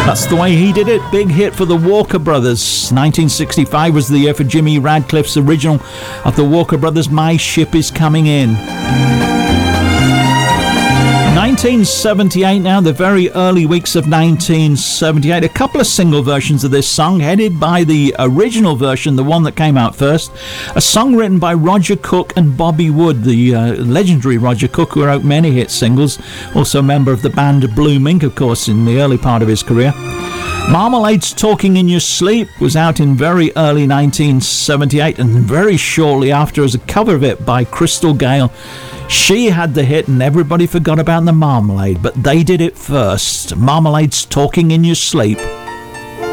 That's the way he did it. Big hit for the Walker Brothers. 1965 was the year for Jimmy Radcliffe's original of the Walker Brothers, My Ship Is Coming In. 1978 now, the very early weeks of 1978. A couple of single versions of this song, headed by the original version, the one that came out first. A song written by Roger Cook and Bobby Wood, the legendary Roger Cook, who wrote many hit singles. Also a member of the band Blue Mink, of course, in the early part of his career. Marmalade's Talking in Your Sleep was out in very early 1978, and very shortly after as a cover of it by Crystal Gayle. She had the hit and everybody forgot about the Marmalade, but they did it first. Marmalade's Talking in Your Sleep.